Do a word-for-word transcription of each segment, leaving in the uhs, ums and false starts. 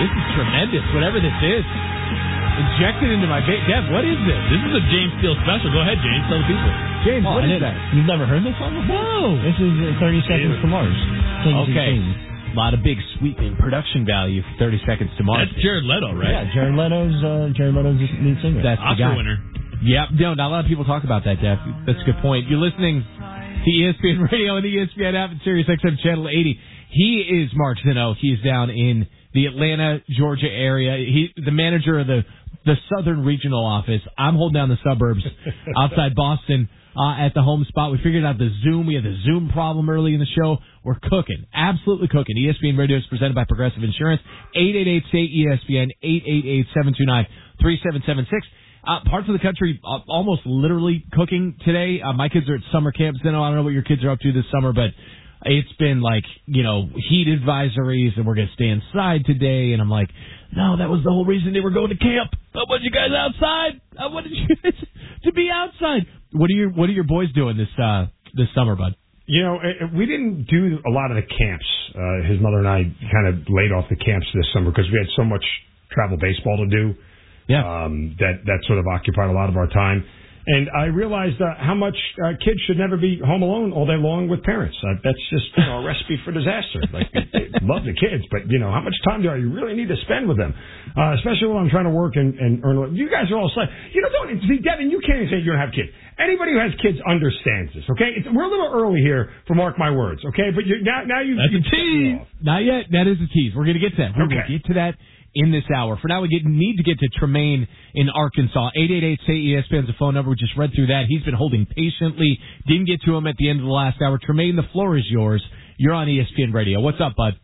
This is tremendous, whatever this is. Injected into my vein. Dev, what is this? This is a James Steele special. Go ahead, James. Tell the people. James, oh, what is that? You've never heard this song before? No. This is uh, thirty Seconds to Mars. Things Okay. A lot of big sweeping production value for thirty Seconds to Mars. That's Jared Leto, right? Yeah, Jared Leto's, uh, Jared Leto's lead singer. That's the Oscar guy. winner. Yep. No, not a lot of people talk about that, Dev. That's a good point. You're listening to E S P N Radio and the E S P N app at Sirius X M Channel eighty. He is Mark Zinno. He's down in the Atlanta, Georgia area. He, the manager of the the Southern Regional Office. I'm holding down the suburbs outside Boston uh, at the home spot. We figured out the Zoom. We had the Zoom problem early in the show. We're cooking. Absolutely cooking. E S P N Radio is presented by Progressive Insurance. eight eight eight, S T A E S P N, eight eight eight, seven two nine, three seven seven six. Uh, parts of the country uh, almost literally cooking today. Uh, my kids are at summer camps. I don't know what your kids are up to this summer, but it's been like, you know, heat advisories, and we're going to stay inside today. And I'm like, no, that was the whole reason they were going to camp. I wanted you guys outside. I wanted you guys to be outside. What are your What are your boys doing this uh, this summer, bud? You know, we didn't do a lot of the camps. Uh, his mother and I kind of laid off the camps this summer because we had so much travel baseball to do. Yeah. Um, that, that sort of occupied a lot of our time. And I realized uh, how much uh, kids should never be home alone all day long with parents. Uh, that's just you know, a recipe for disaster. Like, love the kids, but, you know, how much time do I really need to spend with them? Uh, especially when I'm trying to work and, and earn a living. You guys are all like, you know, don't, see, Devin, you can't even say you don't have kids. Anybody who has kids understands this, okay? It's, we're a little early here for Mark My Words, okay? But you're, now, now you That's a tease. Not yet. That is a tease. We're going to get to that. We're Okay. going to get to that in this hour. For now, we get, need to get to Tremaine in Arkansas. eight eight eight, S T A E S P N is the phone number. We just read through that. He's been holding patiently. Didn't get to him at the end of the last hour. Tremaine, the floor is yours. You're on E S P N Radio. What's up, bud?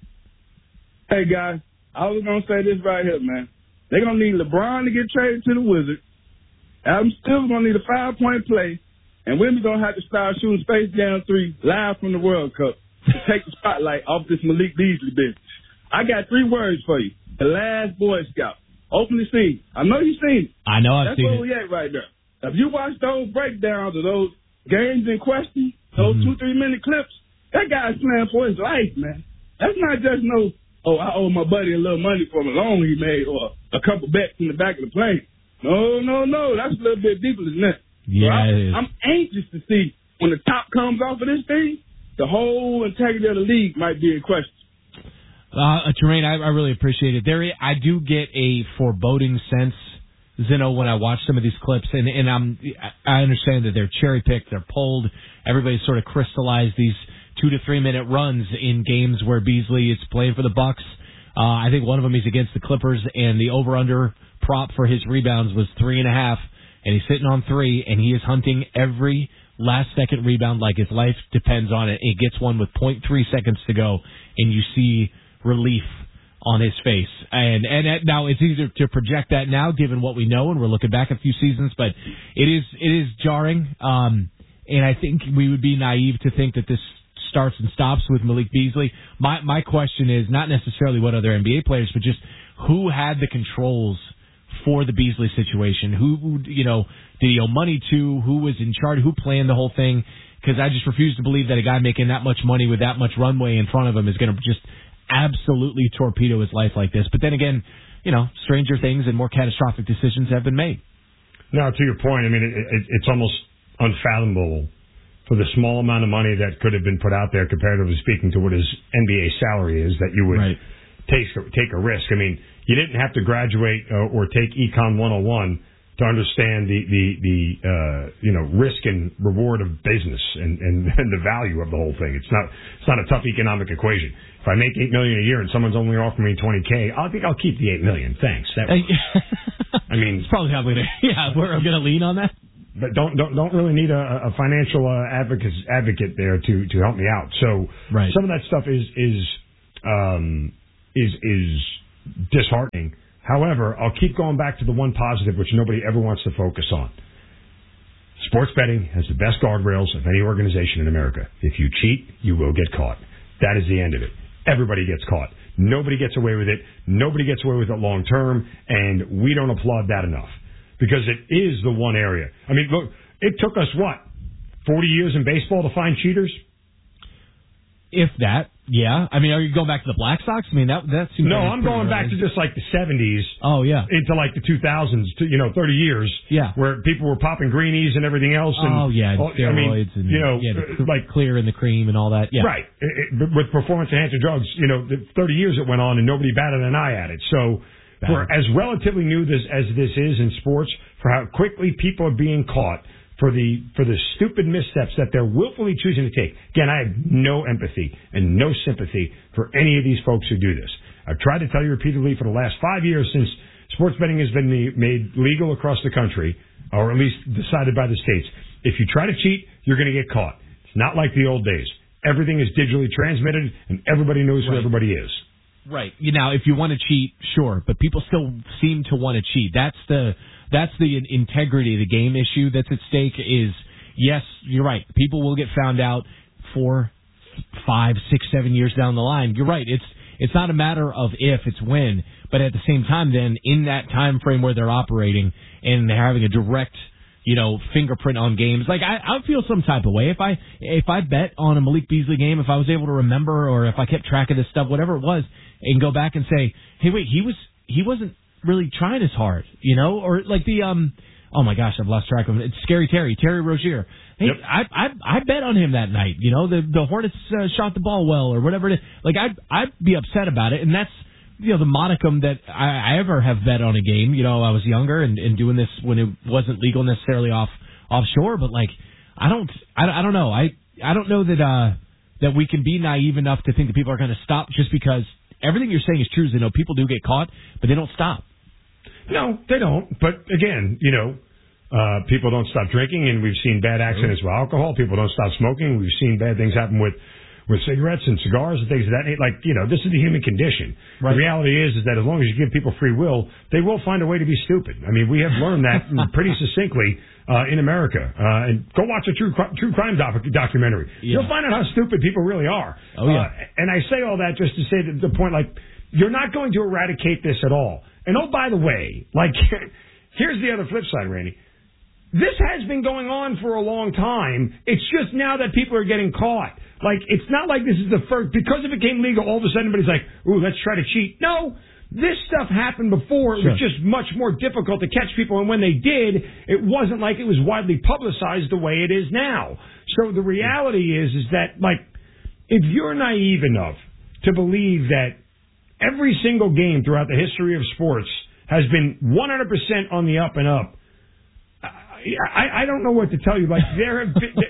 Hey, guys. I was going to say this right here, man. They're going to need LeBron to get traded to the Wizards. Adam Silver's going to need a five-point play. And Wimby's going to have to start shooting Space Jam three live from the World Cup to take the spotlight off this Malik Beasley business. I got three words for you. The Last Boy Scout. Open the scene. I know you've seen it. I know I've That's seen where it. we at right there. If you watch those breakdowns of those games in question, those Mm-hmm. two, three-minute clips, that guy's playing for his life, man. That's not just no, oh, I owe my buddy a little money for a loan he made or a couple bets in the back of the plane. No, no, no. That's a little bit deeper than that. Yeah, so I, it is. I'm anxious to see when the top comes off of this thing, the whole integrity of the league might be in question. Uh, Tremaine, I, I really appreciate it. There, I do get a foreboding sense, Zinno, when I watch some of these clips, and, and I'm, I understand that they're cherry picked, they're pulled. Everybody's sort of crystallized these two to three minute runs in games where Beasley is playing for the Bucks. Uh, I think one of them is against the Clippers, and the over under prop for his rebounds was three and a half, and he's sitting on three, and he is hunting every last second rebound like his life depends on it. He gets one with point three seconds to go, and you see relief on his face. And and that, now it's easier to project that now given what we know, and we're looking back a few seasons, but it is it is jarring. Um, and I think we would be naive to think that this starts and stops with Malik Beasley. My my question is not necessarily what other N B A players, but just who had the controls for the Beasley situation? Who, you know, did he owe money to? Who was in charge? Who planned the whole thing? Because I just refuse to believe that a guy making that much money with that much runway in front of him is going to just absolutely torpedo his life like this. But then again, you know, stranger things and more catastrophic decisions have been made. Now, to your point, I mean, it, it, it's almost unfathomable for the small amount of money that could have been put out there, comparatively speaking, to what his N B A salary is, that you would Right. take take a risk. I mean, you didn't have to graduate uh, or take Econ one oh one to understand the the the uh, you know risk and reward of business and, and and the value of the whole thing. It's not it's not a tough economic equation. If I make eight million a year and someone's only offering me twenty k, I think I'll keep the eight million. Thanks. That I mean, it's probably how we're yeah we're going to lean on that. But don't don't don't really need a, a financial uh, advocate advocate there to, to help me out. So right. some of that stuff is is um, is is disheartening. However, I'll keep going back to the one positive, which nobody ever wants to focus on. Sports betting has the best guardrails of any organization in America. If you cheat, you will get caught. That is the end of it. Everybody gets caught. Nobody gets away with it. Nobody gets away with it long term, and we don't applaud that enough because it is the one area. I mean, look, it took us, what, forty years in baseball to find cheaters? If that. Yeah, I mean, are you going back to the Black Sox? I mean, that that seems. No, like I'm going early. back to just like the seventies. Oh yeah, into like the two thousands, to, you know, thirty years. Yeah, where people were popping greenies and everything else. And, oh yeah, and all, steroids I mean, and you know, yeah, uh, like clear in the cream and all that. Yeah, right. It, it, with performance enhancing drugs, you know, the thirty years it went on and nobody batted an eye at it. So. For as relatively new this, as this is in sports, for how quickly people are being caught for the for the stupid missteps that they're willfully choosing to take. Again, I have no empathy and no sympathy for any of these folks who do this. I've tried to tell you repeatedly for the last five years since sports betting has been made legal across the country, or at least decided by the states. If you try to cheat, you're going to get caught. It's not like the old days. Everything is digitally transmitted, and everybody knows who right. everybody is. Right. You know, if you want to cheat, sure, but people still seem to want to cheat. That's the that's the integrity of the game issue that's at stake. Is yes, you're right. People will get found out four, five, six, seven years down the line. You're right. It's it's not a matter of if, it's when. But at the same time, then in that time frame where they're operating and they're having a direct, you know, fingerprint on games. Like I, I would feel some type of way if I if I bet on a Malik Beasley game, if I was able to remember, or if I kept track of this stuff, whatever it was, and go back and say, hey, wait, he was he wasn't really trying as hard, you know, or like the um, oh my gosh, I've lost track of it. It's Scary Terry, Terry Rozier. Hey, yep. I I I bet on him that night. You know, the the Hornets uh, shot the ball well, or whatever it is. Like I'd I'd be upset about it, and that's. You know, the modicum that I, I ever have bet on a game. You know, I was younger and, and doing this when it wasn't legal necessarily off offshore. But like, I don't, I, I don't know. I, I don't know that uh, that we can be naive enough to think that people are going to stop just because everything you're saying is true. You know, people do get caught, but they don't stop. No, they don't. But again, you know, uh, people don't stop drinking, and we've seen bad accidents with alcohol. People don't stop smoking. We've seen bad things happen with. with cigarettes and cigars and things of that nature. Like, you know, this is the human condition. Right. The reality is, is that as long as you give people free will, they will find a way to be stupid. I mean, we have learned that pretty succinctly uh, in America. Uh, and go watch a true true crime doc- documentary. Yeah. You'll find out how stupid people really are. Oh, yeah. Uh, and I say all that just to say that the point, like, you're not going to eradicate this at all. And oh, by the way, like, here's the other flip side, Randy. This has been going on for a long time. It's just now that people are getting caught. Like, it's not like this is the first, because it became legal, all of a sudden everybody's like, ooh, let's try to cheat. No, this stuff happened before. It sure. was just much more difficult to catch people. And when they did, it wasn't like it was widely publicized the way it is now. So the reality is, is that, like, if you're naive enough to believe that every single game throughout the history of sports has been one hundred percent on the up and up, I, I don't know what to tell you. Like, there have been,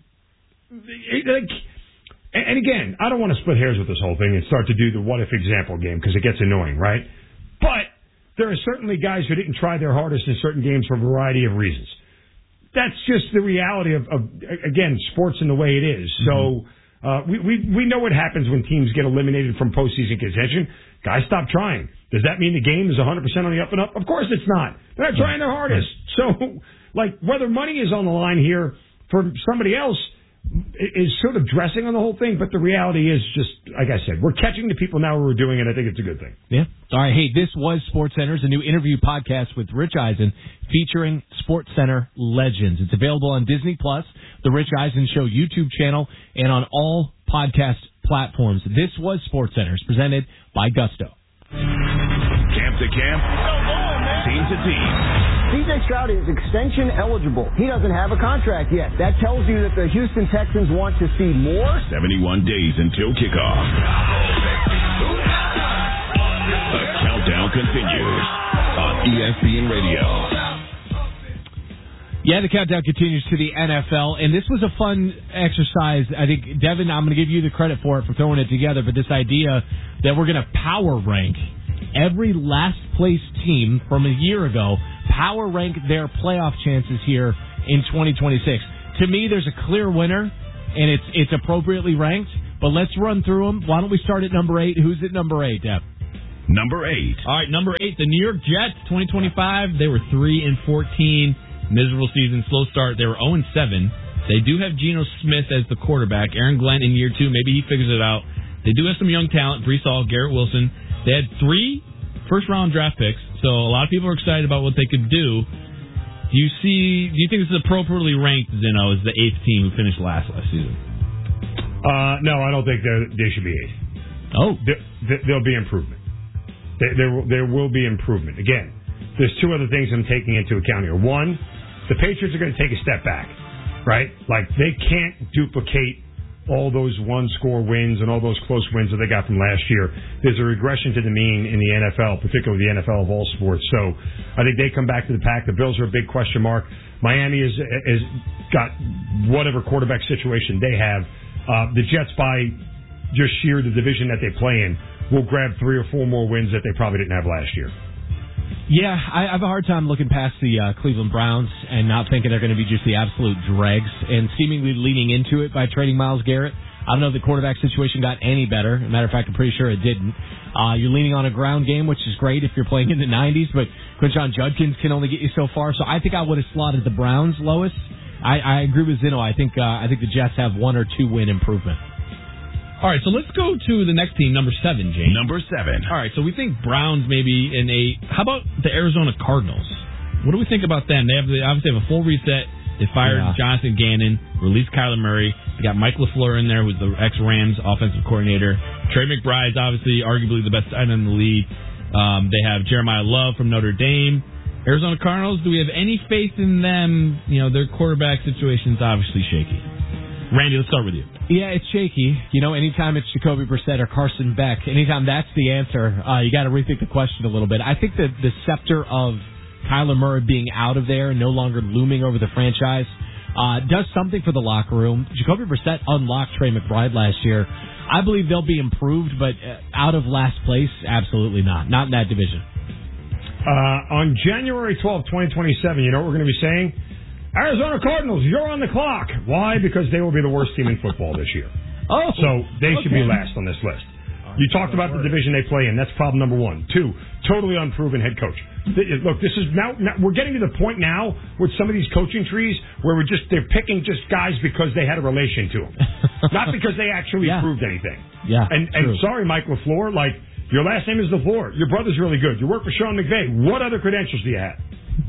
there, like, and again, I don't want to split hairs with this whole thing and start to do the what if example game because it gets annoying, right? But there are certainly guys who didn't try their hardest in certain games for a variety of reasons. That's just the reality of, of again, sports in the way it is. Mm-hmm. So uh, we, we we know what happens when teams get eliminated from postseason contention. Guys stop trying. Does that mean the game is one hundred percent on the up and up? Of course it's not. They're not trying their hardest. So, like, whether money is on the line here for somebody else is sort of dressing on the whole thing, but the reality is just, like I said, we're catching the people now who are doing it. I think it's a good thing. Yeah. All right. Hey, this was SportsCenter's a new interview podcast with Rich Eisen featuring SportsCenter legends. It's available on Disney Plus, the Rich Eisen Show YouTube channel, and on all podcast platforms. This was SportsCenter's presented by Gusto. Camp to camp, team to team. C J Stroud is extension eligible. He doesn't have a contract yet. That tells you that the Houston Texans want to see more. seventy-one days until kickoff. The countdown continues on E S P N Radio. Yeah, the countdown continues to the N F L, and this was a fun exercise. I think, Devin, I'm going to give you the credit for it, for throwing it together, but this idea that we're going to power rank every last place team from a year ago, power rank their playoff chances here in twenty twenty-six. To me, there's a clear winner, and it's it's appropriately ranked, but let's run through them. Why don't we start at number eight? Who's at number eight, Deb? Number eight. All right, number eight, the New York Jets, twenty twenty-five. They were three and fourteen. Miserable season, slow start. They were oh and seven. They do have Geno Smith as the quarterback. Aaron Glenn in year two. Maybe he figures it out. They do have some young talent. Breece Hall, Garrett Wilson. They had three first-round draft picks, so a lot of people are excited about what they could do. Do you see? Do you think this is appropriately ranked, Zeno, as the eighth team who finished last last season? Uh, no, I don't think they should be eight. Oh. There, there, there'll be improvement. There, there, will- there will be improvement. Again, there's two other things I'm taking into account here. One, the Patriots are going to take a step back, right? Like, they can't duplicate all those one-score wins and all those close wins that they got from last year. There's a regression to the mean in the N F L, particularly the N F L of all sports. So I think they come back to the pack. The Bills are a big question mark. Miami is is got whatever quarterback situation they have. Uh, the Jets, by just sheer the division that they play in, will grab three or four more wins that they probably didn't have last year. Yeah, I, I have a hard time looking past the uh, Cleveland Browns and not thinking they're going to be just the absolute dregs and seemingly leaning into it by trading Myles Garrett. I don't know if the quarterback situation got any better. As a matter of fact, I'm pretty sure it didn't. Uh, you're leaning on a ground game, which is great if you're playing in the nineties, but Quinshon Judkins can only get you so far. So I think I would have slotted the Browns lowest. I, I agree with Zeno. I think uh, I think the Jets have one or two win improvement. All right, so let's go to the next team, number seven, James. Number seven. All right, so we think Browns maybe in eight. How about the Arizona Cardinals? What do we think about them? They have they obviously have a full reset. They fired Yeah. Jonathan Gannon, released Kyler Murray. They got Mike LaFleur in there, who's the ex-Rams offensive coordinator. Trey McBride's obviously arguably the best tight end in the league. Um, they have Jeremiah Love from Notre Dame. Arizona Cardinals, do we have any faith in them? You know, their quarterback situation's obviously shaky. Randy, let's start with you. Yeah, it's shaky. You know, anytime it's Jacoby Brissett or Carson Beck, anytime that's the answer, uh, you got to rethink the question a little bit. I think that the scepter of Kyler Murray being out of there and no longer looming over the franchise uh, does something for the locker room. Jacoby Brissett unlocked Trey McBride last year. I believe they'll be improved, but uh, out of last place, absolutely not. Not in that division. Uh, on January twelfth, twenty twenty-seven, you know what we're going to be saying? Arizona Cardinals, you're on the clock. Why? Because they will be the worst team in football this year. Oh, So they should be okay. last on this list. You talked about the division they play in. That's problem number one. Two, totally unproven head coach. Th- Look, this is now, now we're getting to the point now with some of these coaching trees where we're just they're picking just guys because they had a relation to them, not because they actually Yeah. proved anything. Yeah, And and true. sorry, Mike LaFleur, like your last name is LaFleur. Your brother's really good. You work for Sean McVay. What other credentials do you have?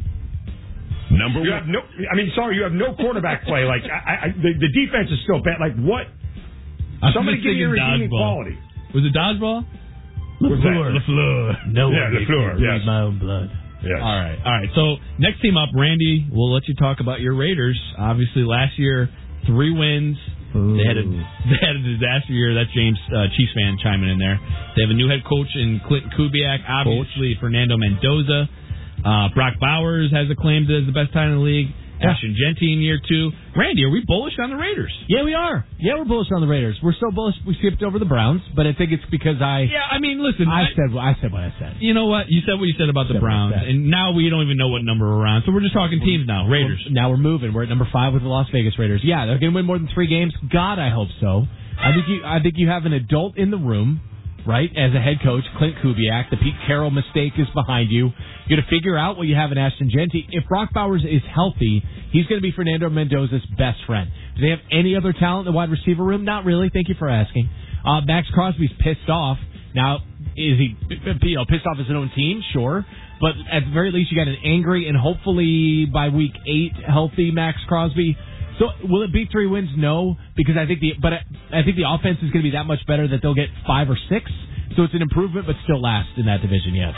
Number You one. have no. I mean, sorry, you have no quarterback play. Like I, I, the, the defense is still bad. Like what? I'm Somebody just give me a thinking redeeming dodgeball. quality. Was it dodgeball? What's that? LaFleur. No Yeah, one LaFleur, can read yes. my own blood. Yes. All right, all right. So next team up, Randy. We'll let you talk about your Raiders. Obviously, last year three wins. Ooh. They had a they had a disaster year. That's James uh, Chiefs fan chiming in there. They have a new head coach in Clinton Kubiak. Obviously, Fernando Mendoza. Uh, Brock Bowers has acclaimed as the best tight end in the league. Yeah. Ashton Genty in year two. Randy, are we bullish on the Raiders? Yeah, we are. Yeah, we're bullish on the Raiders. We're so bullish we skipped over the Browns, but I think it's because I Yeah, I mean, listen. I I, said I said what I said. you know what? You said what you said about the Said what I Browns, said. and now we don't even know what number we're on. So we're just talking teams now. Raiders. Now we're moving. We're at number five with the Las Vegas Raiders. Yeah, they're going to win more than three games. God, I hope so. I think you. I think you have an adult in the room, right? As a head coach, Clint Kubiak. The Pete Carroll mistake is behind you. You got to figure out what you have in Ashton Genty. If Brock Bowers is healthy, he's going to be Fernando Mendoza's best friend. Do they have any other talent in the wide receiver room? Not really. Thank you for asking. Uh, Max Crosby's pissed off. Now, is he you know, pissed off his own team? Sure. But at the very least, you got an angry and hopefully by week eight healthy Max Crosby. So will it be three wins? No, because I think the but I, I think the offense is going to be that much better that they'll get five or six. So it's an improvement, but still last in that division. Yes.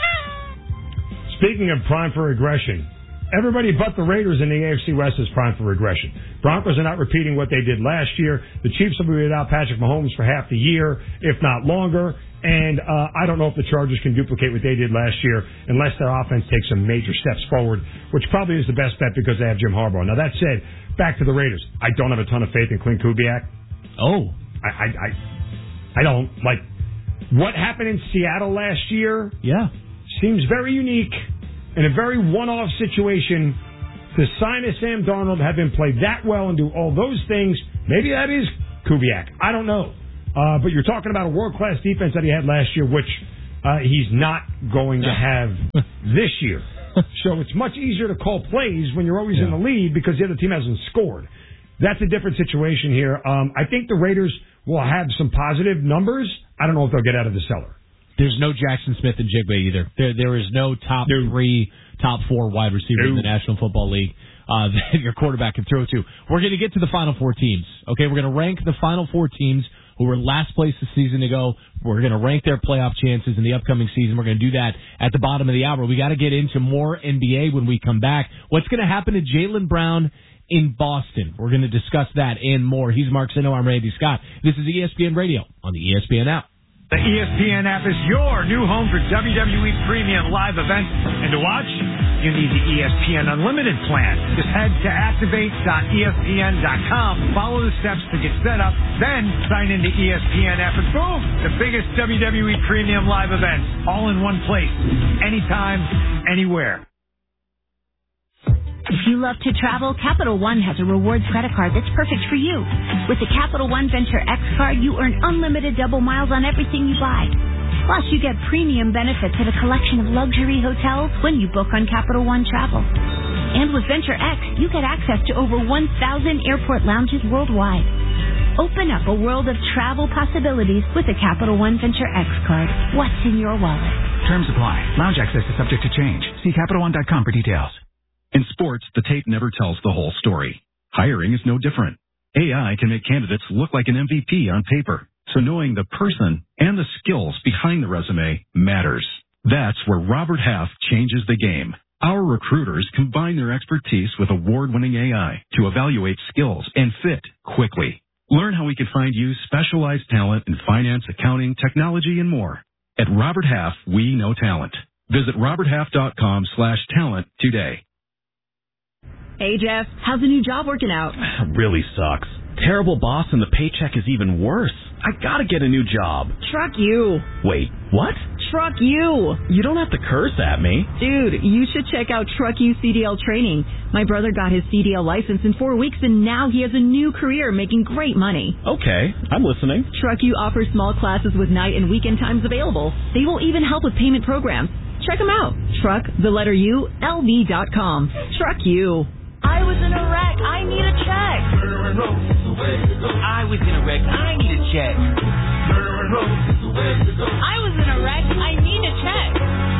Speaking of prime for regression, everybody but the Raiders in the A F C West is prime for regression. Broncos are not repeating what they did last year. The Chiefs will be without Patrick Mahomes for half the year, if not longer. And uh, I don't know if the Chargers can duplicate what they did last year unless their offense takes some major steps forward, which probably is the best bet because they have Jim Harbaugh. Now, that said, back to the Raiders. I don't have a ton of faith in Clint Kubiak. Oh. I, I, I, I don't. Like, what happened in Seattle last year Yeah. seems very unique in a very one-off situation. To sign a Sam Darnold, have him play that well and do all those things, maybe that is Kubiak. I don't know. Uh, but you're talking about a world-class defense that he had last year, which uh, he's not going to have this year. So it's much easier to call plays when you're always Yeah. in the lead because the other team hasn't scored. That's a different situation here. Um, I think the Raiders will have some positive numbers. I don't know if they'll get out of the cellar. There's no Jackson Smith and Jigba either. There, there is no top No. three, top four wide receiver No. in the National Football League uh, that your quarterback can throw to. We're going to get to the final four teams. Okay, we're going to rank the final four teams who were last place the season ago. We're going to rank their playoff chances in the upcoming season. We're going to do that at the bottom of the hour. We got to get into more N B A when we come back. What's going to happen to Jaylen Brown in Boston? We're going to discuss that and more. He's Mark Sino. I'm Randy Scott. This is E S P N Radio on the E S P N app. The E S P N app is your new home for W W E premium live events. And to watch, you need the E S P N Unlimited plan. Just head to activate dot E S P N dot com, follow the steps to get set up, then sign into E S P N app, and boom, the biggest W W E premium live events, all in one place, anytime, anywhere. If you love to travel, Capital One has a rewards credit card that's perfect for you. With the Capital One Venture X card, you earn unlimited double miles on everything you buy. Plus, you get premium benefits at a collection of luxury hotels when you book on Capital One Travel. And with Venture X, you get access to over one thousand airport lounges worldwide. Open up a world of travel possibilities with the Capital One Venture X card. What's in your wallet? Terms apply. Lounge access is subject to change. See Capital One dot com for details. In sports, the tape never tells the whole story. Hiring is no different. A I can make candidates look like an M V P on paper, so knowing the person and the skills behind the resume matters. That's where Robert Half changes the game. Our recruiters combine their expertise with award-winning A I to evaluate skills and fit quickly. Learn how we can find you specialized talent in finance, accounting, technology, and more. At Robert Half, we know talent. Visit robert half dot com slash talent today. Hey, Jeff, how's the new job working out? Really sucks. Terrible boss and the paycheck is even worse. I gotta get a new job. Truck you. Wait, what? Truck you. You don't have to curse at me. Dude, you should check out Truck You C D L training. My brother got his C D L license in four weeks and now he has a new career making great money. Okay, I'm listening. Truck You offers small classes with night and weekend times available. They will even help with payment programs. Check them out. Truck, the letter U, L V dot com. Truck You. I was in a wreck. I need a check. I was in a wreck. I need a check. I was in a wreck. I need a check.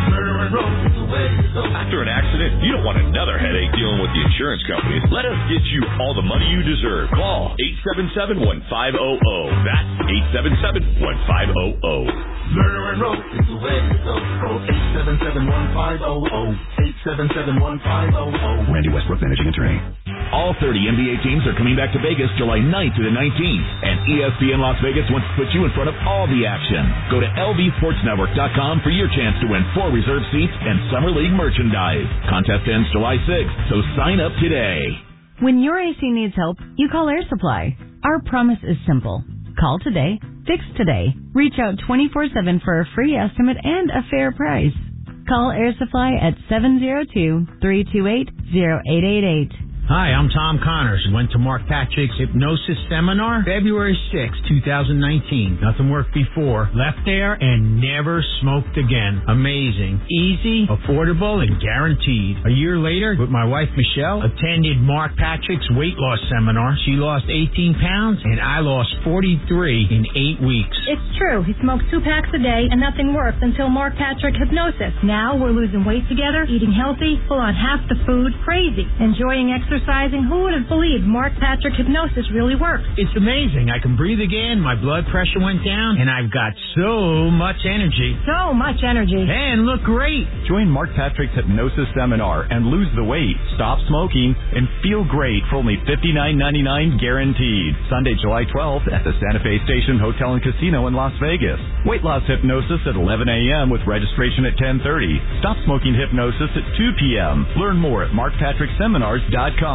After an accident, you don't want another headache dealing with the insurance companies. Let us get you all the money you deserve. Call eight seven seven, one five zero zero. That's eight seven seven, one five zero zero. Murder and Row is the way to go. eight seven seven, one five zero zero. eight seven seven, one five zero zero. Randy Westbrook, managing attorney. All thirty N B A teams are coming back to Vegas July ninth to the nineteenth, and E S P N Las Vegas wants to put you in front of all the action. Go to L V Sports Network dot com for your chance to win four reserve seats and Summer League merchandise. Contest ends July sixth, so sign up today. When your A C needs help, you call Air Supply. Our promise is simple. Call today, fix today. Reach out twenty-four seven for a free estimate and a fair price. Call Air Supply at seven zero two, three two eight, zero eight eight eight. Hi, I'm Tom Connors. Went to Mark Patrick's hypnosis seminar February sixth, twenty nineteen. Nothing worked before. Left there and never smoked again. Amazing. Easy, affordable, and guaranteed. A year later, with my wife Michelle, attended Mark Patrick's weight loss seminar. She lost eighteen pounds and I lost forty-three in eight weeks. It's true. He smoked two packs a day and nothing worked until Mark Patrick Hypnosis. Now we're losing weight together, eating healthy, full on half the food, crazy, enjoying exercise. Exercising. Who would have believed Mark Patrick Hypnosis really works? It's amazing. I can breathe again. My blood pressure went down, and I've got so much energy. So much energy. And look great. Join Mark Patrick's Hypnosis Seminar and lose the weight, stop smoking, and feel great for only fifty-nine ninety-nine guaranteed. Sunday, July twelfth at the Santa Fe Station Hotel and Casino in Las Vegas. Weight loss hypnosis at eleven a.m. with registration at ten thirty. Stop smoking hypnosis at two p.m. Learn more at mark patrick seminars dot com.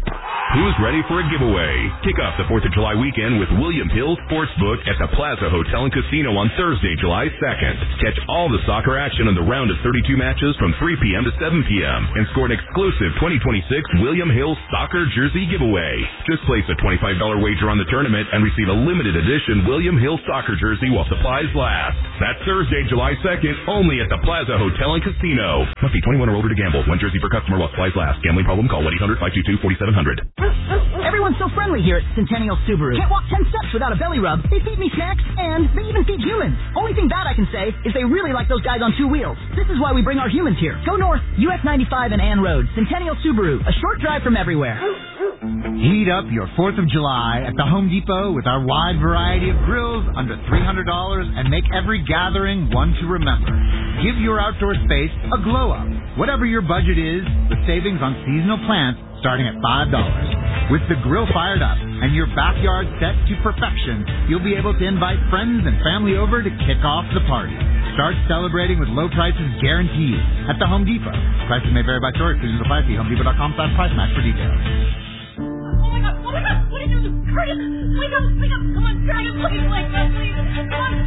Who's ready for a giveaway? Kick off the fourth of July weekend with William Hill Sportsbook at the Plaza Hotel and Casino on Thursday, July second. Catch all the soccer action on the round of thirty-two matches from three p.m. to seven p.m. and score an exclusive twenty twenty-six William Hill Soccer Jersey giveaway. Just place a twenty-five dollars wager on the tournament and receive a limited edition William Hill Soccer Jersey while supplies last. That's Thursday, July second, only at the Plaza Hotel and Casino. Must be twenty-one or older to gamble. One jersey per customer while supplies last. Gambling problem? Call one eight hundred, five two two, four seven zero zero. Everyone Everyone's so friendly here at Centennial Subaru. Can't walk ten steps without a belly rub. They feed me snacks, and they even feed humans. Only thing bad I can say is they really like those guys on two wheels. This is why we bring our humans here. Go north, U S ninety-five and Ann Road. Centennial Subaru, a short drive from everywhere. Heat up your fourth of July at the Home Depot with our wide variety of grills under three hundred dollars and make every gathering one to remember. Give your outdoor space a glow up. Whatever your budget is, the savings on seasonal plants starting at five dollars. With the grill fired up and your backyard set to perfection, you'll be able to invite friends and family over to kick off the party. Start celebrating with low prices guaranteed at the Home Depot. Prices may vary by store. Exclusions apply. See Home Depot dot com slash price match for details. Oh my god, oh my god, what are you doing? Curtis, wake up, wake up, come on, Curtis, please wake up, please, come on.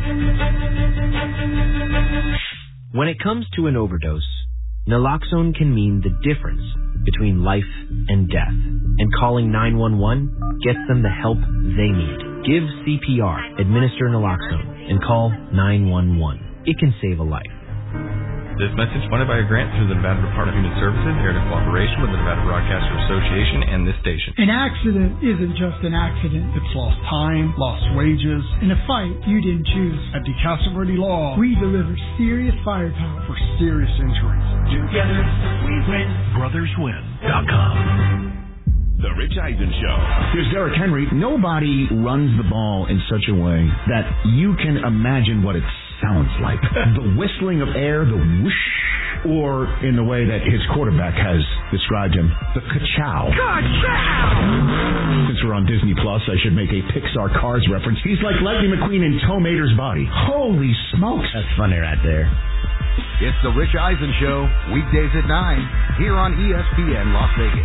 When it comes to an overdose, naloxone can mean the difference between life and death, and calling nine one one gets them the help they need. Give C P R, administer naloxone, and call nine one one. It can save a life. This message funded by a grant through the Nevada Department of Human Services, aired in cooperation with the Nevada Broadcaster Association and this station. An accident isn't just an accident. It's lost time, lost wages, in a fight you didn't choose. At DeCasa Verde Law, we deliver serious firepower for serious injuries. Together we win. brothers win dot com. The Rich Eisen Show. Here's Derrick Henry. Nobody runs the ball in such a way that you can imagine what it sounds like. The whistling of air, the whoosh, or in the way that his quarterback has described him, the ka-chow. Ka-chow! Since we're on Disney Plus, I should make a Pixar Cars reference. He's like Lightning McQueen in Tow Mater's body. Holy smokes. That's funny right there. It's The Rich Eisen Show, weekdays at nine, here on E S P N Las Vegas.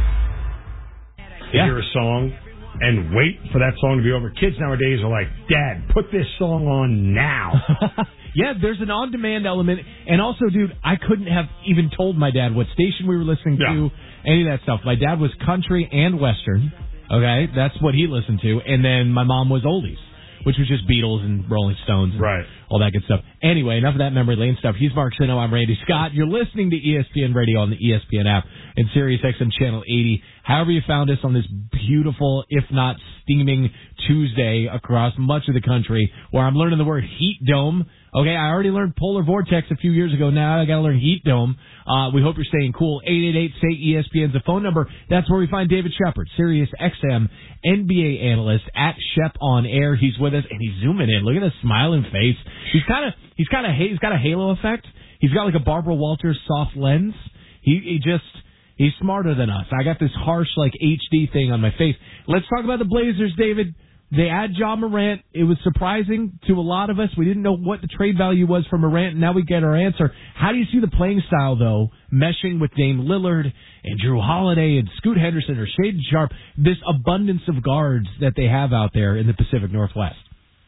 Yeah. Hear a song and wait for that song to be over. Kids nowadays are like, Dad, put this song on now. Yeah, there's an on-demand element. And also, dude, I couldn't have even told my dad what station we were listening yeah. to, any of that stuff. My dad was country and Western. Okay, that's what he listened to. And then my mom was oldies, which was just Beatles and Rolling Stones and right. all that good stuff. Anyway, enough of that memory lane stuff. He's Mark Sino. I'm Randy Scott. You're listening to E S P N Radio on the E S P N app and Sirius X M Channel eighty. However you found us on this beautiful, if not steaming, Tuesday across much of the country, where I'm learning the word heat dome. Okay, I already learned polar vortex a few years ago. Now I got to learn heat dome. Uh, we hope you're staying cool. eight eight eight, S T A Y E S P N's the phone number. That's where we find David Shepard, Sirius X M N B A analyst at Shep on Air. He's with us and he's zooming in. Look at his smiling face. He's kind of he's kind of he's got a halo effect. He's got like a Barbara Walters soft lens. He, he just he's smarter than us. I got this harsh like H D thing on my face. Let's talk about the Blazers, David. They add Ja Morant. It was surprising to a lot of us. We didn't know what the trade value was for Morant. Now we get our answer. How do you see the playing style, though, meshing with Dame Lillard and Drew Holiday and Scoot Henderson or Shaedon Sharpe, this abundance of guards that they have out there in the Pacific Northwest?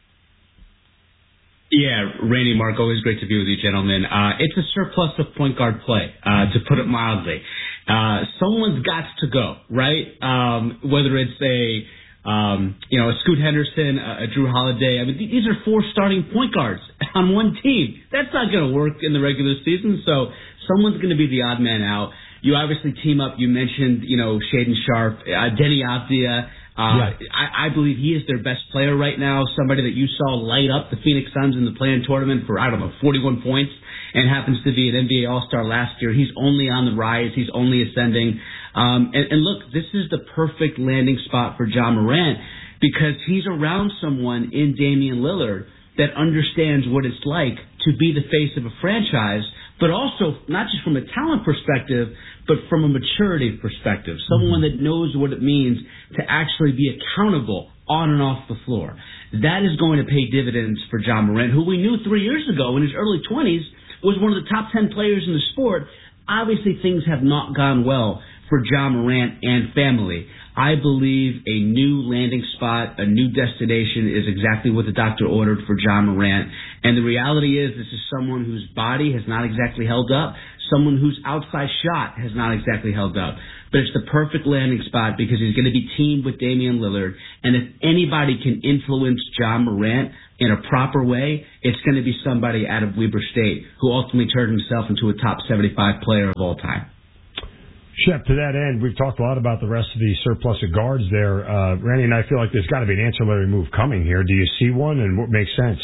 Yeah, Randy, Mark, always great to be with you, gentlemen. Uh, it's a surplus of point guard play, uh, to put it mildly. Uh, someone's got to go, right? Um, whether it's a... Um, you know, a Scoot Henderson, a, a Drew Holiday. I mean, th- these are four starting point guards on one team. That's not going to work in the regular season, so someone's going to be the odd man out. You obviously team up. You mentioned, you know, Shaedon Sharpe, uh, Denny Avdia. Uh, yeah. I, I believe he is their best player right now, somebody that you saw light up the Phoenix Suns in the play-in tournament for, I don't know, forty-one points, and happens to be an N B A All-Star last year. He's only on the rise. He's only ascending. Um, and, and look, this is the perfect landing spot for Ja Morant because he's around someone in Damian Lillard that understands what it's like to be the face of a franchise, but also not just from a talent perspective, but from a maturity perspective, someone that knows what it means to actually be accountable on and off the floor. That is going to pay dividends for Ja Morant, who we knew three years ago in his early twenties was one of the top ten players in the sport. Obviously, things have not gone well for Ja Morant and family. I believe a new landing spot, a new destination is exactly what the doctor ordered for Ja Morant. And the reality is this is someone whose body has not exactly held up, someone whose outside shot has not exactly held up. But it's the perfect landing spot because he's going to be teamed with Damian Lillard. And if anybody can influence Ja Morant in a proper way, it's going to be somebody out of Weber State who ultimately turned himself into a top seventy-five player of all time. Shep, to that end, we've talked a lot about the rest of the surplus of guards there. Uh, Randy and I feel like there's got to be an ancillary move coming here. Do you see one, and what makes sense?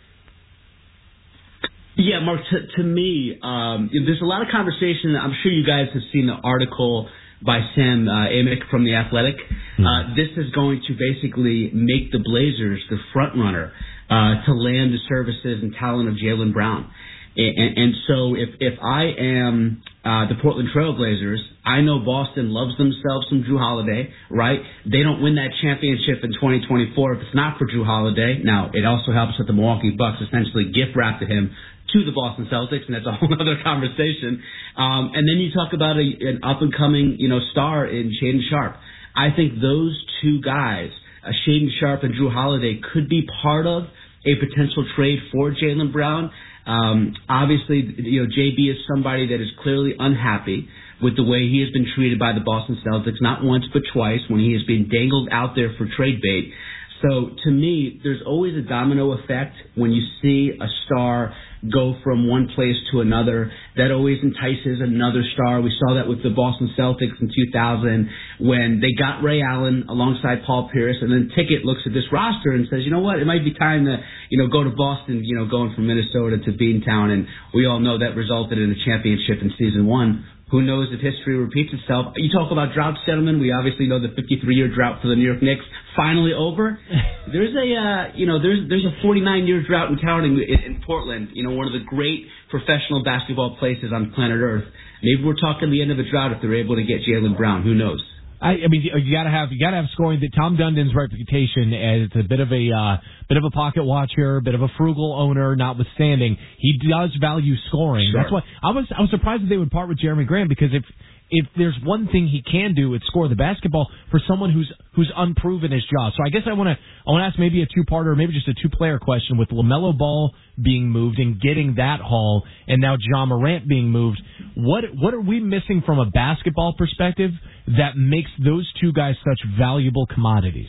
Yeah, Mark, to, to me, um, there's a lot of conversation. I'm sure you guys have seen the article by Sam uh, Amick from The Athletic. Mm-hmm. Uh, this is going to basically make the Blazers the front runner uh, to land the services and talent of Jaylen Brown. And, and so if, if I am uh, the Portland Trail Blazers, I know Boston loves themselves some Jrue Holiday, right? They don't win that championship in twenty twenty-four if it's not for Jrue Holiday. Now, it also helps that the Milwaukee Bucks essentially gift wrapped him to the Boston Celtics, and that's a whole other conversation. Um, and then you talk about a, an up-and-coming, you know, star in Shaedon Sharpe. I think those two guys, uh, Shaedon Sharpe and Jrue Holiday, could be part of a potential trade for Jaylen Brown. Um, obviously, you know, J B is somebody that is clearly unhappy with the way he has been treated by the Boston Celtics, not once but twice, when he has been dangled out there for trade bait. So, to me, there's always a domino effect when you see a star go from one place to another. That always entices another star. We saw that with the Boston Celtics in two thousand when they got Ray Allen alongside Paul Pierce, and then Ticket looks at this roster and says, you know what, it might be time to, you know, go to Boston, you know, going from Minnesota to Beantown, and we all know that resulted in a championship in season one. Who knows if history repeats itself? You talk about drought settlement. We obviously know the fifty-three-year drought for the New York Knicks finally over. There's a, uh, you know, there's there's a forty-nine-year drought in counting in, in Portland. You know, one of the great professional basketball places on planet Earth. Maybe we're talking the end of a drought if they're able to get Jaylen Brown. Who knows? I, I mean, you gotta have you gotta have scoring. That Tom Dundon's reputation as a bit of a uh, bit of a pocket watcher, bit of a frugal owner, notwithstanding, he does value scoring. Sure. That's why I was I was surprised that they would part with Jeremy Grant, because if if there's one thing he can do, it's score the basketball for someone who's who's unproven his job. So I guess I want to I want to ask maybe a two-parter, or maybe just a two-player question with LaMelo Ball being moved and getting that haul, and now Ja Morant being moved. What what are we missing from a basketball perspective that makes those two guys such valuable commodities?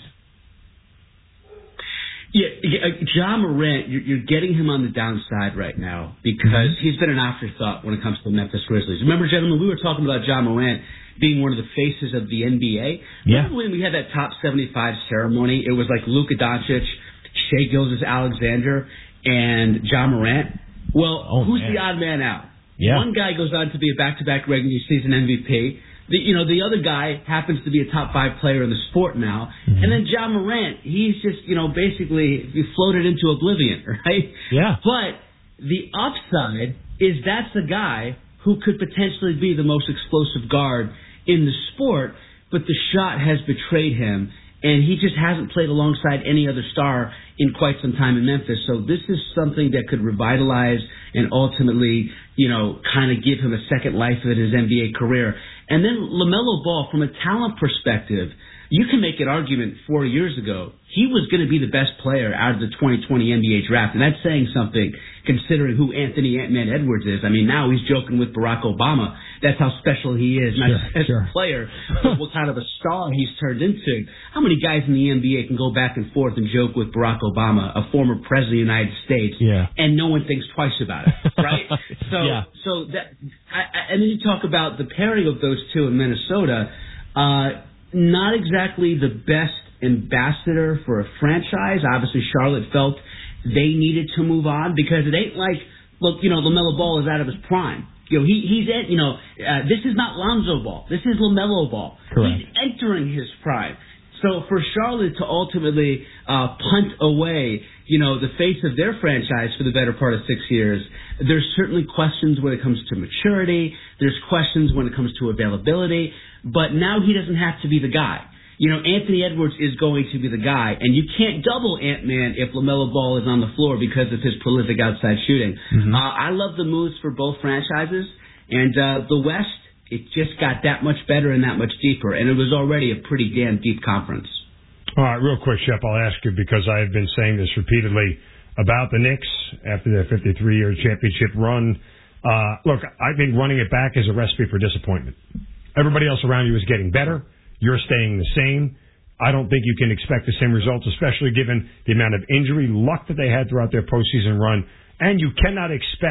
Yeah, Ja Morant, you're, you're getting him on the downside right now because he's been an afterthought when it comes to the Memphis Grizzlies. Remember, gentlemen, we were talking about Ja Morant being one of the faces of the N B A. Yeah. Remember when we had that top seventy-five ceremony? It was like Luka Doncic, Shai Gilgeous-Alexander, and Ja Morant. Well, oh, who's man. the odd man out? Yeah. One guy goes on to be a back-to-back regular season M V P. The, you know, the other guy happens to be a top five player in the sport now. Mm-hmm. And then Ja Morant, he's just, you know, basically he floated into oblivion, right? Yeah. But the upside is that's a guy who could potentially be the most explosive guard in the sport, but the shot has betrayed him, and he just hasn't played alongside any other star in quite some time in Memphis. So this is something that could revitalize and ultimately, you know, kind of give him a second life in his N B A career. And then LaMelo Ball, from a talent perspective, you can make an argument four years ago he was going to be the best player out of the twenty twenty N B A draft. And that's saying something considering who Anthony Ant-Man Edwards is. I mean, now he's joking with Barack Obama. That's how special he is, not sure, just as sure. a player, but what kind of a star he's turned into. How many guys in the N B A can go back and forth and joke with Barack Obama, a former president of the United States, yeah. and no one thinks twice about it, right? So, yeah. so that, I, I, and then you talk about the pairing of those two in Minnesota. Uh, not exactly the best ambassador for a franchise. Obviously, Charlotte felt they needed to move on because it ain't like, look, you know, LaMelo Ball is out of his prime. You know, he, he's at, you know, uh, this is not Lonzo Ball. This is LaMelo Ball. Correct. He's entering his prime. So for Charlotte to ultimately uh, punt away, you know, the face of their franchise for the better part of six years, there's certainly questions when it comes to maturity. There's questions when it comes to availability. But now he doesn't have to be the guy. You know, Anthony Edwards is going to be the guy, and you can't double Ant-Man if LaMelo Ball is on the floor because of his prolific outside shooting. Mm-hmm. Uh, I love the moves for both franchises, and uh, the West, it just got that much better and that much deeper, and it was already a pretty damn deep conference. All right, real quick, Shep, I'll ask you because I have been saying this repeatedly about the Knicks after their fifty-three-year championship run. Uh, look, I think running it back is a recipe for disappointment. Everybody else around you is getting better. You're staying the same. I don't think you can expect the same results, especially given the amount of injury luck that they had throughout their postseason run. And you cannot expect the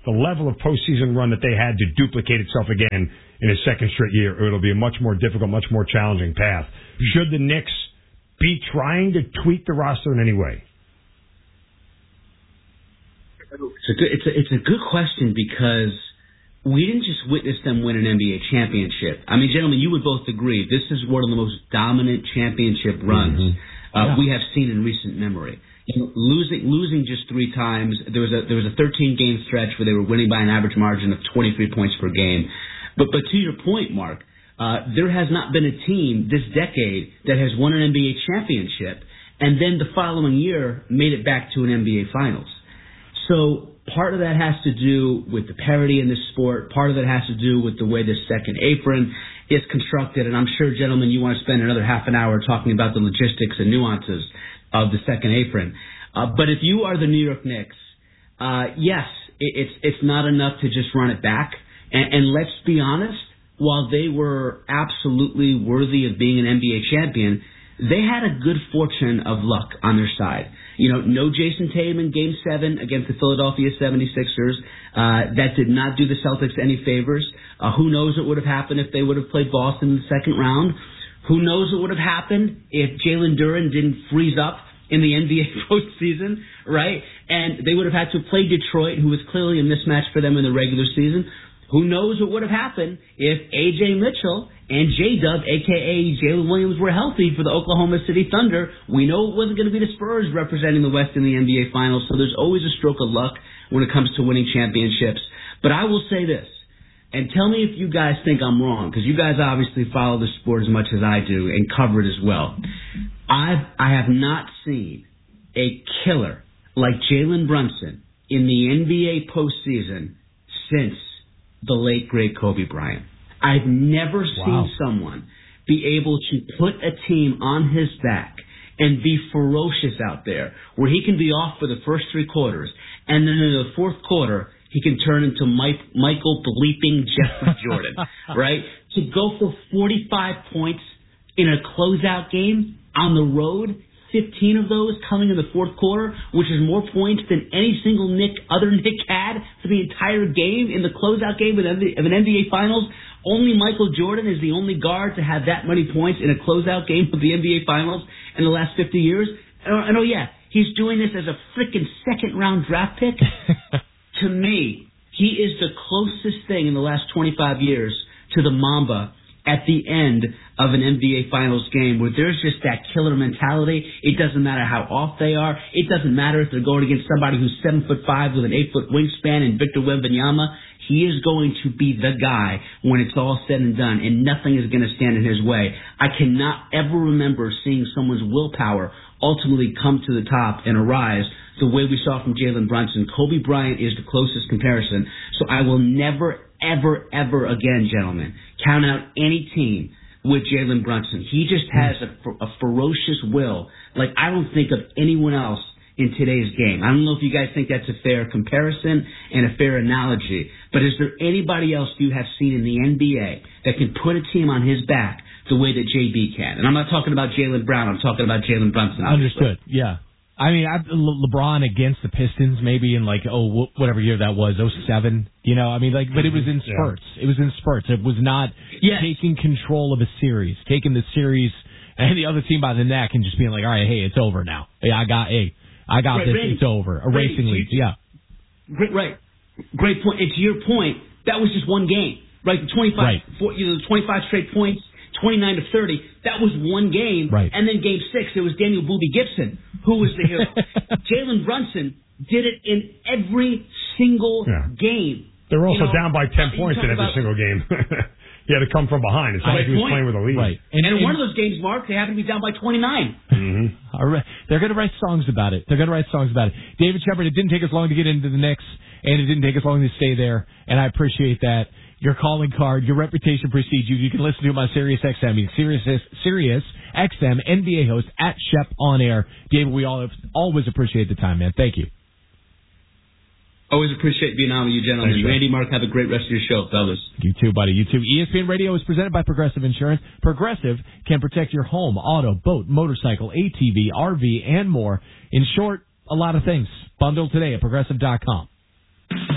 the level of postseason run that they had to duplicate itself again in a second straight year. It'll be a much more difficult, much more challenging path. Should the Knicks be trying to tweak the roster in any way? It's a good, it's a, it's a good question because we didn't just witness them win an N B A championship. I mean, gentlemen, you would both agree this is one of the most dominant championship runs mm-hmm. uh, yeah. we have seen in recent memory. You know, losing losing just three times. There was a there was a thirteen game stretch where they were winning by an average margin of twenty-three points per game. But but to your point, Mark, uh, there has not been a team this decade that has won an N B A championship and then the following year made it back to an N B A Finals. So part of that has to do with the parity in this sport. Part of it has to do with the way the second apron is constructed. And I'm sure, gentlemen, you want to spend another half an hour talking about the logistics and nuances of the second apron. Uh, but if you are the New York Knicks, uh, yes, it, it's it's not enough to just run it back. And, and let's be honest, while they were absolutely worthy of being an N B A champion, they had a good fortune of luck on their side. You know, no Jason Tatum in Game seven against the Philadelphia seventy-sixers. Uh, that did not do the Celtics any favors. Uh, who knows what would have happened if they would have played Boston in the second round? Who knows what would have happened if Jalen Duren didn't freeze up in the N B A postseason, right? And they would have had to play Detroit, who was clearly a mismatch for them in the regular season. Who knows what would have happened if A J Mitchell and J-Dub, a k a. Jalen Williams, were healthy for the Oklahoma City Thunder. We know it wasn't going to be the Spurs representing the West in the N B A Finals, so there's always a stroke of luck when it comes to winning championships. But I will say this, and tell me if you guys think I'm wrong, because you guys obviously follow the sport as much as I do and cover it as well. I've, I have not seen a killer like Jalen Brunson in the N B A postseason since the late, great Kobe Bryant. I've never wow. seen someone be able to put a team on his back and be ferocious out there, where he can be off for the first three quarters, and then in the fourth quarter, he can turn into Mike, Michael bleeping Jeffrey Jordan, right? To go for forty-five points in a closeout game on the road, fifteen of those coming in the fourth quarter, which is more points than any single Nick, other Nick had for the entire game in the closeout game of an N B A Finals. Only Michael Jordan is the only guard to have that many points in a closeout game of the N B A Finals in the last fifty years. And oh, yeah, he's doing this as a freaking second-round draft pick. To me, he is the closest thing in the last twenty-five years to the Mamba at the end of an N B A Finals game, where there's just that killer mentality. It doesn't matter how off they are. It doesn't matter if they're going against somebody who's seven foot five with an eight foot wingspan and Victor Wembanyama. He is going to be the guy when it's all said and done, and nothing is going to stand in his way. I cannot ever remember seeing someone's willpower ultimately come to the top and arise the way we saw from Jalen Brunson. Kobe Bryant is the closest comparison. So I will never, ever, ever again, gentlemen, count out any team with Jalen Brunson. He just has a, a ferocious will like I don't think of anyone else in today's game. I don't know if you guys think that's a fair comparison and a fair analogy, but is there anybody else you have seen in the N B A that can put a team on his back the way that J B can? And I'm not talking about Jaylen Brown. I'm talking about Jalen Brunson. Obviously. Understood. Yeah. I mean, I, Le- LeBron against the Pistons, maybe in like oh whatever year that was, oh seven. You know, I mean, like, but it was in spurts. Yeah. It was in spurts. It was not yes. taking control of a series, taking the series and the other team by the neck and just being like, all right, hey, it's over now. Hey, I got, hey, I got right, this. Randy, it's over. Erasing Randy, leads. Yeah. Great, right. Great point. And to your point, that was just one game, right? The twenty-five, right. four, you know, the twenty-five straight points. twenty-nine to thirty, that was one game. Right. And then game six, it was Daniel Boobie Gibson who was the hero. Jalen Brunson did it in every single yeah. game. They were also you know, down by ten points in every about, single game. He had to come from behind. It's not like he was point. playing with a lead. Right. And, and in one of those games, Mark, they happened to be down by twenty-nine. Mm-hmm. All right. They're going to write songs about it. They're going to write songs about it. David Shepard, it didn't take us long to get into the Knicks, and it didn't take us long to stay there, and I appreciate that. Your calling card, your reputation precedes you. You can listen to him on Sirius X M. Sirius, Sirius X M N B A host at Shep on air. David, we all always appreciate the time, man. Thank you. Always appreciate being on with you, gentlemen. Thanks, Randy, Mark, have a great rest of your show, fellas. You too, buddy. You too. E S P N Radio is presented by Progressive Insurance. Progressive can protect your home, auto, boat, motorcycle, A T V, R V, and more. In short, a lot of things. Bundle today at progressive dot com.